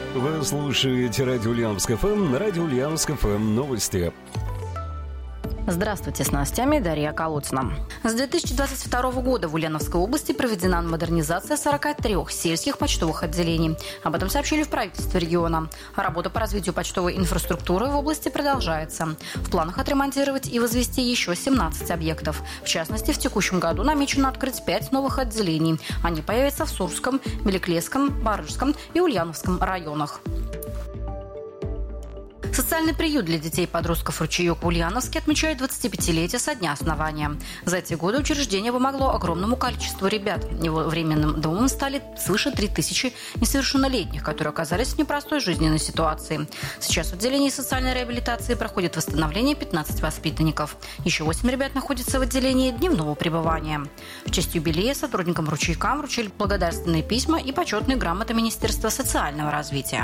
Вы слушаете радио Ульяновск ФМ, радио Ульяновск ФМ новости. Здравствуйте, с новостями Дарья Колодцина. С 2022 года в Ульяновской области проведена модернизация 43 сельских почтовых отделений. Об этом сообщили в правительстве региона. Работа по развитию почтовой инфраструктуры в области продолжается. В планах отремонтировать и возвести еще 17 объектов. В частности, в текущем году намечено открыть 5 новых отделений. Они появятся в Сурском, Великлесском, Барышском и Ульяновском районах. Социальный приют для детей и подростков «Ручеек» в Ульяновске отмечает 25-летие со дня основания. За эти годы учреждение помогло огромному количеству ребят. Его временным домом стали свыше 3000 несовершеннолетних, которые оказались в непростой жизненной ситуации. Сейчас в отделении социальной реабилитации проходит восстановление 15 воспитанников. Еще 8 ребят находятся в отделении дневного пребывания. В честь юбилея сотрудникам «Ручейка» вручили благодарственные письма и почетные грамоты Министерства социального развития.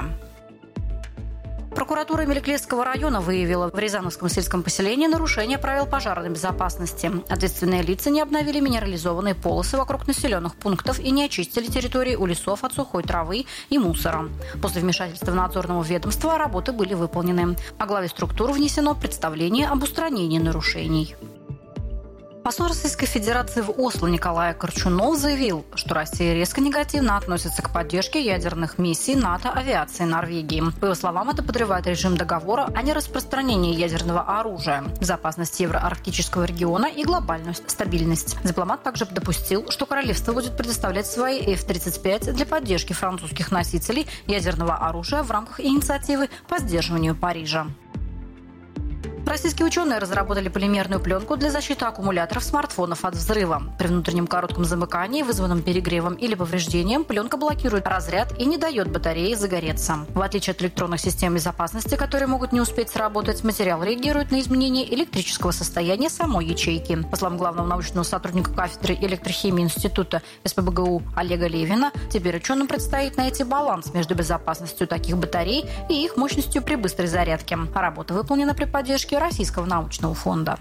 Прокуратура Великлесского района выявила в Рязановском сельском поселении нарушение правил пожарной безопасности. Ответственные лица не обновили минерализованные полосы вокруг населенных пунктов и не очистили территории у лесов от сухой травы и мусора. После вмешательства надзорного ведомства работы были выполнены. О главе структур внесено представление об устранении нарушений. Посол Российской Федерации в Осло Николай Корчунов заявил, что Россия резко негативно относится к поддержке ядерных миссий НАТО авиации Норвегии. По его словам, это подрывает режим договора о нераспространении ядерного оружия, безопасность евроарктического региона и глобальную стабильность. Дипломат также допустил, что королевство будет предоставлять свои F-35 для поддержки французских носителей ядерного оружия в рамках инициативы по сдерживанию Парижа. Российские ученые разработали полимерную пленку для защиты аккумуляторов смартфонов от взрыва. При внутреннем коротком замыкании, вызванном перегревом или повреждением, пленка блокирует разряд и не дает батарее загореться. В отличие от электронных систем безопасности, которые могут не успеть сработать, материал реагирует на изменение электрического состояния самой ячейки. По словам главного научного сотрудника кафедры электрохимии Института СПбГУ Олега Левина, теперь ученым предстоит найти баланс между безопасностью таких батарей и их мощностью при быстрой зарядке. Работа выполнена при поддержке Российского научного фонда.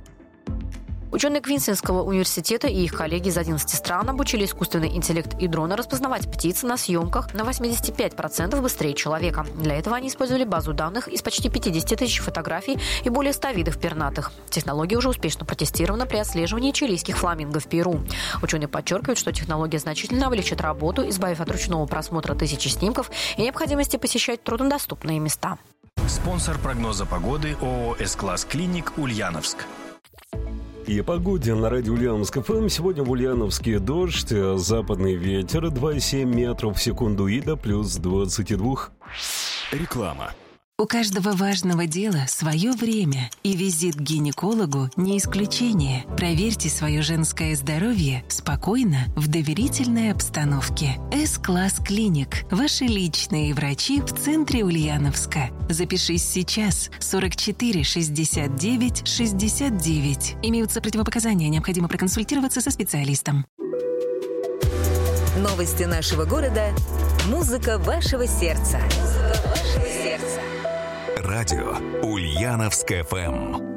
Ученые Квинсленского университета и их коллеги из 11 стран обучили искусственный интеллект и дроны распознавать птиц на съемках на 85% быстрее человека. Для этого они использовали базу данных из почти 50 тысяч фотографий и более 100 видов пернатых. Технология уже успешно протестирована при отслеживании чилийских фламинго в Перу. Ученые подчеркивают, что технология значительно облегчит работу, избавив от ручного просмотра тысячи снимков и необходимости посещать труднодоступные места. Спонсор прогноза погоды ООО «С-класс Клиник» Ульяновск. И о погоде на радио Ульяновск ФМ. Сегодня в Ульяновске дождь, западный ветер 2,7 метров в секунду и до плюс 22. Реклама. У каждого важного дела свое время, и визит к гинекологу не исключение. Проверьте свое женское здоровье спокойно, в доверительной обстановке. С-класс Клиник. Ваши личные врачи в центре Ульяновска. Запишись сейчас. 44 69 69. Имеются противопоказания, необходимо проконсультироваться со специалистом. Новости нашего города. Музыка вашего сердца. Радио Ульяновск ФМ.